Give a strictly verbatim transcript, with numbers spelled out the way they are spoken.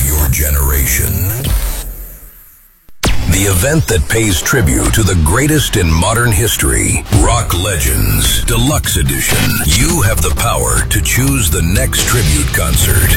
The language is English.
your generation. The event that pays tribute to the greatest in modern history, Rock Legends Deluxe Edition. You have the power to choose the next tribute concert.